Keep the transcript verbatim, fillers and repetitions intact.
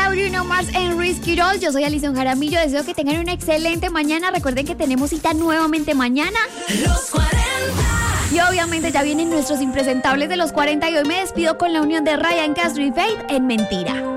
era Bruno Mars en Risk It All. Yo soy Alison Jaramillo. Deseo que tengan una excelente mañana. Recuerden que tenemos cita nuevamente mañana. Los cuarenta. Y obviamente ya vienen nuestros impresentables de los cuarenta. Y hoy me despido con la unión de Ryan Castro y Faith en Mentira.